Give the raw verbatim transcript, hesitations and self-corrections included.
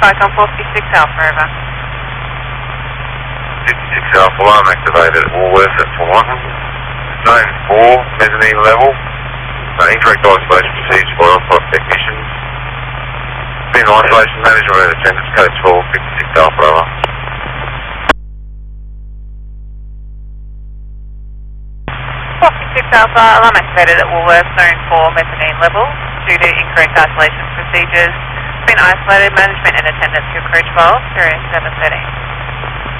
Falcon four fifty-six Alpha, over. fifty-six Alpha, alarm activated at Woolworths at Taunton. Zone four, mezzanine level. Uh, incorrect isolation procedure by on-site technicians. Been isolation management and attendance code twelve fifty-six Alpha, over. four fifty-six Alpha, alarm activated at Woolworths, zone four, mezzanine level. Due to incorrect isolation procedures, been isolated management and attendance to crew twelve, zero seven thirteen.